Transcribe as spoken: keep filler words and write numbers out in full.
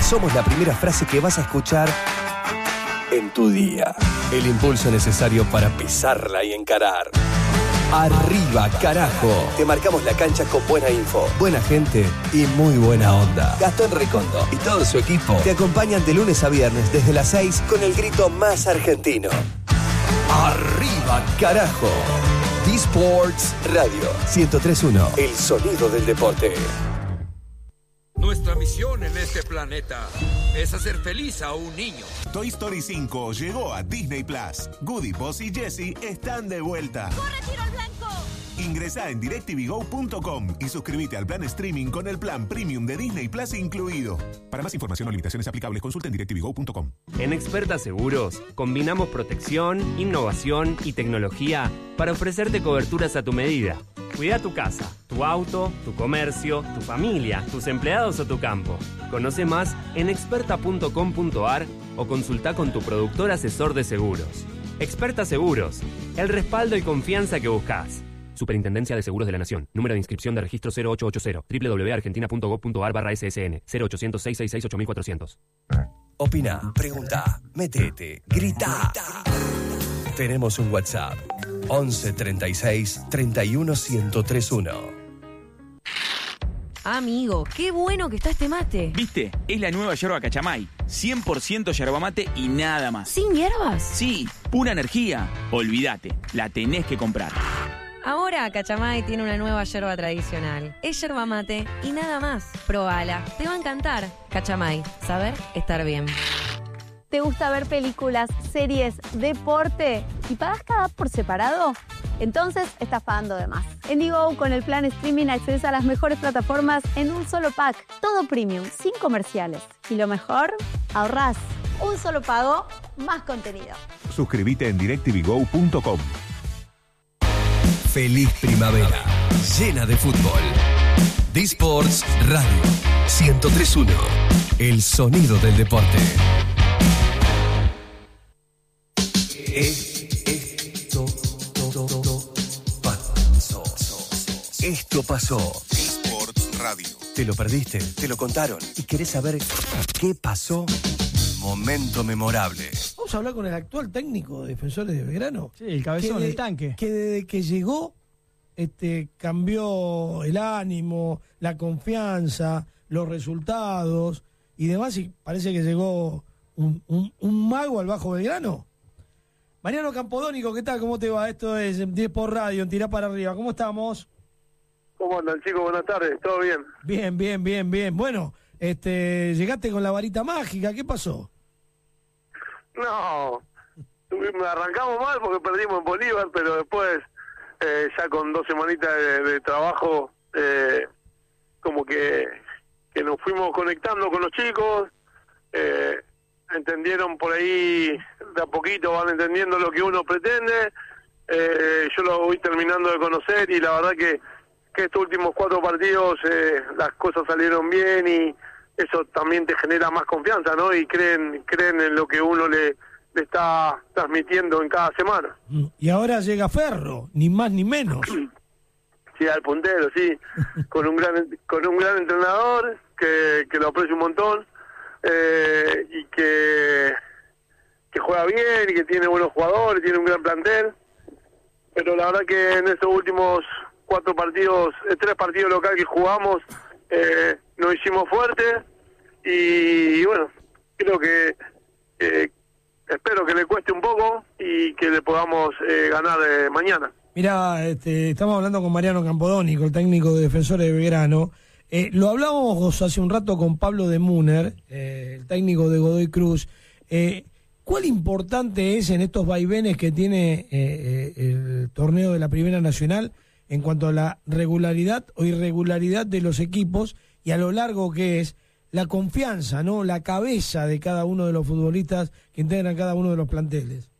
somos la primera frase que vas a escuchar en tu día. El impulso necesario para pisarla y encarar. Arriba, carajo. Te marcamos la cancha con buena info, buena gente y muy buena onda. Gastón Recondo y todo su equipo te acompañan de lunes a viernes desde las seis con el grito más argentino. Arriba, carajo. D-Sports Radio ciento tres punto uno. El sonido del deporte. Nuestra misión en este planeta es hacer feliz a un niño. Toy Story cinco llegó a Disney Plus. Woody, Buzz y Jessie están de vuelta. ¡Corre, tiro al blanco! Ingresá en directv go punto com y suscríbete al plan streaming con el plan premium de Disney Plus incluido. Para más información o limitaciones aplicables, consulta en directv go punto com. En Experta Seguros combinamos protección, innovación y tecnología para ofrecerte coberturas a tu medida. Cuida tu casa, tu auto, tu comercio, tu familia, tus empleados o tu campo. Conoce más en experta punto com punto a r o consulta con tu productor asesor de seguros. Experta Seguros, el respaldo y confianza que buscas. Superintendencia de Seguros de la Nación. Número de inscripción de registro cero ocho ocho cero. doble u doble u doble u punto argentina punto gov punto a r barra ese ese ene. cero ochocientos, seiscientos sesenta y seis, ocho mil cuatrocientos. Opina, pregunta, metete, grita. Tenemos un WhatsApp. once treinta y seis, treinta y uno, ciento tres punto uno. Amigo, qué bueno que está este mate. ¿Viste? Es la nueva yerba Cachamay. cien por ciento yerba mate y nada más. ¿Sin hierbas? Sí, pura energía. Olvídate, la tenés que comprar. Ahora Cachamay tiene una nueva yerba tradicional. Es yerba mate y nada más. Probala, te va a encantar. Cachamay, saber estar bien. ¿Te gusta ver películas, series, deporte y pagas cada por separado? Entonces estás pagando de más. En Digo, con el plan streaming accedes a las mejores plataformas en un solo pack. Todo premium, sin comerciales. Y lo mejor, ahorrás. Un solo pago, más contenido. Suscríbete en directv go punto com. Feliz primavera, llena de fútbol. D-Sports Radio ciento tres punto uno. El sonido del deporte. Esto, todo, todo, pasó. Esto pasó. D-Sports Radio. ¿Te lo perdiste? ¿Te lo contaron? ¿Y querés saber qué pasó? Momento memorable. Vamos a hablar con el actual técnico de Defensores de Belgrano. Sí, el cabezón, de, el tanque. Que desde que llegó este, cambió el ánimo, la confianza, los resultados y demás. Y parece que llegó un, un, un mago al Bajo Belgrano. Mariano Campodónico, ¿qué tal? ¿Cómo te va? Esto es diez por Radio, en Tirá para Arriba. ¿Cómo estamos? ¿Cómo andan, chicos? Buenas tardes. ¿Todo bien? Bien, bien, bien, bien. Bueno, este, llegaste con la varita mágica. ¿Qué pasó? No, arrancamos mal porque perdimos en Bolívar, pero después, eh, ya con dos semanitas de, de trabajo, eh, como que, que nos fuimos conectando con los chicos, eh, entendieron por ahí, de a poquito van entendiendo lo que uno pretende, eh, yo lo voy terminando de conocer y la verdad que, que estos últimos cuatro partidos eh, las cosas salieron bien y eso también te genera más confianza, ¿no? Y creen creen en lo que uno le, le está transmitiendo en cada semana. Y ahora llega Ferro, ni más ni menos. Sí, al puntero, sí, con un gran con un gran entrenador que, que lo aprecio un montón eh, y que que juega bien y que tiene buenos jugadores, tiene un gran plantel, pero la verdad que en estos últimos cuatro partidos, eh, tres partidos locales que jugamos, eh, nos hicimos fuertes y, y bueno, creo que eh, espero que le cueste un poco y que le podamos eh, ganar eh, mañana. Mirá, este, estamos hablando con Mariano Campodónico, el técnico de Defensores de Belgrano. Eh, lo hablábamos hace un rato con Pablo de Muner, eh, el técnico de Godoy Cruz. Eh, ¿Cuál importante es en estos vaivenes que tiene eh, eh, el torneo de la Primera Nacional en cuanto a la regularidad o irregularidad de los equipos y a lo largo que es la confianza, ¿no? La cabeza de cada uno de los futbolistas que integran cada uno de los planteles?